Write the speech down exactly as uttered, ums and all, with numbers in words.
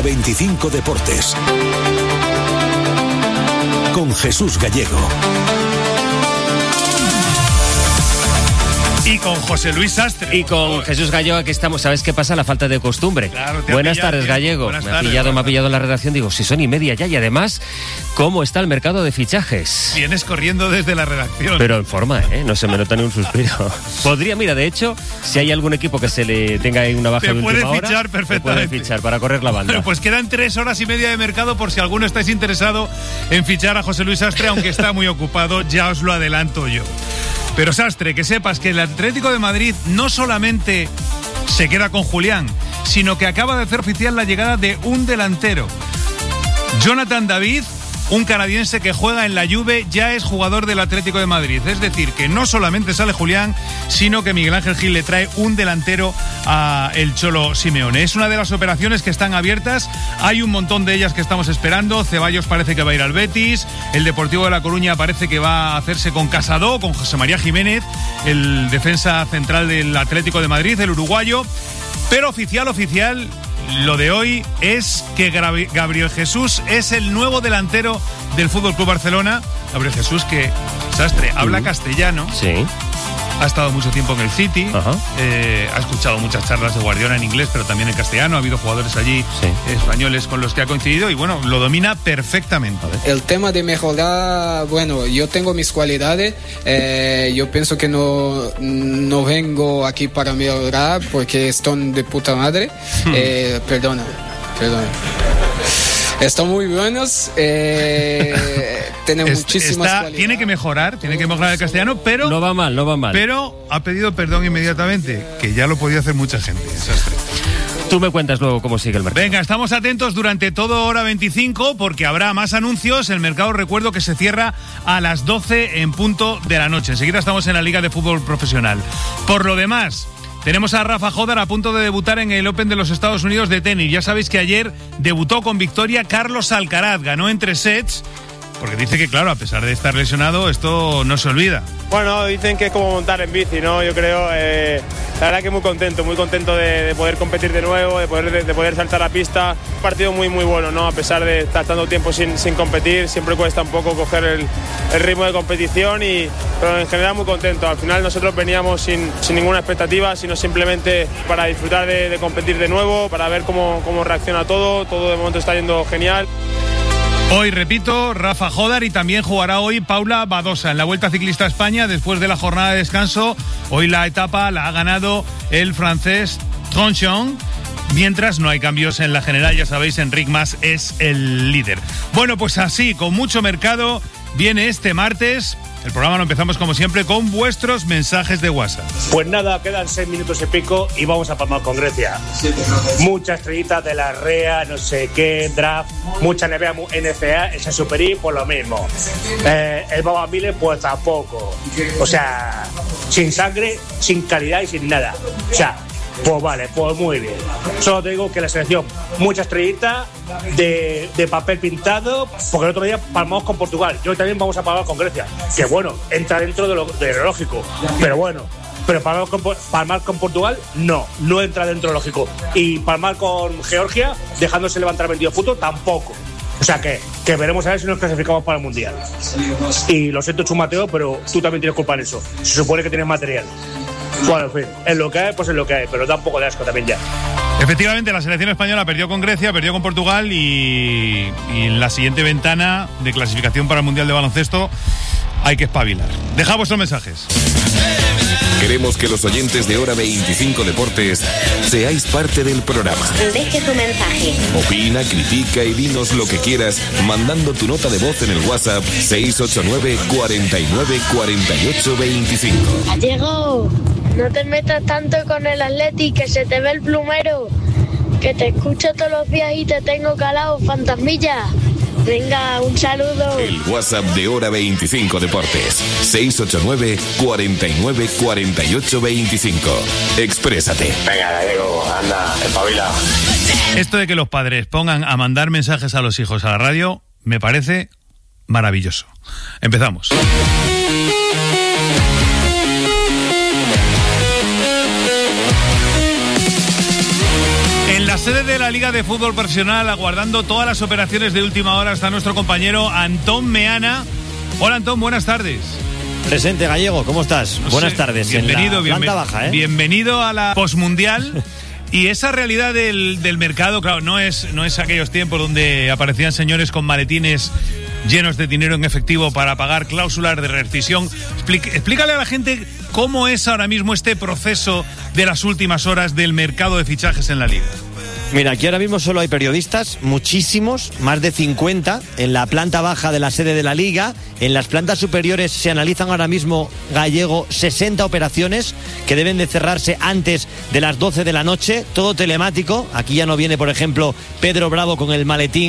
veinticinco Deportes con Jesús Gallego. Y con José Luis Sastre. Y con Jesús Gallego, aquí estamos. ¿Sabes qué pasa? La falta de costumbre. Claro, Buenas tardes, Gallego. Buenas me, ha tardes, pillado, buenas me ha pillado en la redacción. Digo, si son y media ya. Y además, ¿cómo está el mercado de fichajes? Vienes corriendo desde la redacción. Pero en forma, ¿eh? No se me nota ni un suspiro. Podría, mira, de hecho, si hay algún equipo que se le tenga ahí una baja te de puede última hora, fichar perfectamente. te puede fichar para correr la banda. Pues quedan tres horas y media de mercado por si alguno estáis interesado en fichar a José Luis Sastre, aunque está muy ocupado, ya os lo adelanto yo. Pero Sastre, que sepas que el Atlético de Madrid no solamente se queda con Julián, sino que acaba de hacer oficial la llegada de un delantero. Jonathan David, un canadiense que juega en la Juve, ya es jugador del Atlético de Madrid. Es decir, que no solamente sale Julián, sino que Miguel Ángel Gil le trae un delantero a el Cholo Simeone. Es una de las operaciones que están abiertas. Hay un montón de ellas que estamos esperando. Ceballos parece que va a ir al Betis. El Deportivo de La Coruña parece que va a hacerse con Casado, con José María Jiménez, el defensa central del Atlético de Madrid, el uruguayo. Pero oficial, oficial... Lo de hoy es que Gabriel Jesús es el nuevo delantero del F C Barcelona. Gabriel Jesús, que, Sastre, habla castellano. Sí. Ha estado mucho tiempo en el City. Eh, ha escuchado muchas charlas de Guardiola en inglés, pero también en castellano. Ha habido jugadores allí sí. españoles con los que ha coincidido y, bueno, lo domina perfectamente. El tema de mejorar, bueno, yo tengo mis cualidades. Eh, yo pienso que no, no vengo aquí para mejorar porque están de puta madre. Eh, perdona, perdona. Están muy buenos, eh, tienen es, muchísimas está, cualidades. Tiene que mejorar, tiene que mejorar el castellano, pero... No va mal, no va mal. Pero ha pedido perdón inmediatamente, que ya lo podía hacer mucha gente. Tú me cuentas luego cómo sigue el mercado. Venga, estamos atentos durante todo hora veinticinco porque habrá más anuncios. El mercado, recuerdo que se cierra a las doce en punto de la noche. Enseguida estamos en la Liga de Fútbol Profesional. Por lo demás... Tenemos a Rafa Jodar a punto de debutar en el Open de los Estados Unidos de tenis. Ya sabéis que ayer debutó con victoria Carlos Alcaraz. Ganó en tres sets, porque dice que, claro, a pesar de estar lesionado, esto no se olvida. Bueno, dicen que es como montar en bici, ¿no? Yo creo, eh, la verdad que muy contento, muy contento de, de poder competir de nuevo, de poder, de, de poder saltar a pista. Un partido muy, muy bueno, ¿no? A pesar de estar tanto tiempo sin, sin competir, siempre cuesta un poco coger el, el ritmo de competición, y, pero en general muy contento. Al final nosotros veníamos sin, sin ninguna expectativa, sino simplemente para disfrutar de, de competir de nuevo, para ver cómo, cómo reacciona todo. Todo de momento está yendo genial. Hoy, repito, Rafa Jodar, y también jugará hoy Paula Badosa en la Vuelta Ciclista a España después de la jornada de descanso. Hoy la etapa la ha ganado el francés Tronchon. Mientras no hay cambios en la general, ya sabéis, Enric Mas es el líder. Bueno, pues así, con mucho mercado, viene este martes. El programa lo empezamos, como siempre, con vuestros mensajes de WhatsApp. Pues nada, quedan seis minutos y pico y vamos a palmar con Grecia. Muchas estrellitas de la R E A, no sé qué, draft, mucha N B A, N C A, ese Super I, pues lo mismo. Eh, el Baba Mille, pues tampoco. O sea, sin sangre, sin calidad y sin nada. O sea, pues vale, pues muy bien. Solo te digo que la selección, mucha estrellita de, de papel pintado, porque el otro día palmamos con Portugal. Y hoy también vamos a palmar con Grecia, que bueno, entra dentro de lo, de lo lógico, pero bueno. Pero palmar con, palmar con Portugal, no, no entra dentro de lo lógico. Y palmar con Georgia, dejándose levantar veintidós puntos, tampoco. O sea que, que veremos a ver si nos clasificamos para el Mundial. Y lo siento, Chumateo, pero tú también tienes culpa en eso. Se supone que tienes material. Bueno, en fin, es lo que hay, pues es lo que hay, pero da un poco de asco también ya. Efectivamente, la selección española perdió con Grecia, perdió con Portugal, y, y en la siguiente ventana de clasificación para el Mundial de Baloncesto hay que espabilar. Dejad vuestros mensajes. Queremos que los oyentes de Hora veinticinco Deportes seáis parte del programa. Deje tu mensaje. Opina, critica y dinos lo que quieras mandando tu nota de voz en el WhatsApp seis ocho nueve, cuarenta y nueve, cuarenta y ocho, veinticinco. Gallego, no te metas tanto con el Atleti, que se te ve el plumero, que te escucho todos los días y te tengo calado, fantasmilla. Venga, un saludo. El WhatsApp de Hora veinticinco Deportes, seis ocho nueve, cuarenta y nueve, cuarenta y ocho, veinticinco. Exprésate. Venga, Gallego, anda, espabila. Esto de que los padres pongan a mandar mensajes a los hijos a la radio me parece maravilloso. Empezamos. En En la sede de la Liga de Fútbol Profesional, aguardando todas las operaciones de última hora, está nuestro compañero Antón Meana. Hola Antón, buenas tardes. Presente, Gallego, ¿cómo estás? No Buenas sé, tardes. Bienvenido, en la planta bienven- baja, ¿eh? bienvenido a la posmundial. Y esa realidad del, del mercado, claro, no es, no es aquellos tiempos donde aparecían señores con maletines llenos de dinero en efectivo para pagar cláusulas de rescisión. Explic- explícale a la gente cómo es ahora mismo este proceso de las últimas horas del mercado de fichajes en la Liga. Mira, aquí ahora mismo solo hay periodistas, muchísimos, más de cincuenta, en la planta baja de la sede de la Liga. En las plantas superiores se analizan ahora mismo, Gallego, sesenta operaciones que deben de cerrarse antes de las doce de la noche, todo telemático. Aquí ya no viene, por ejemplo, Pedro Bravo con el maletín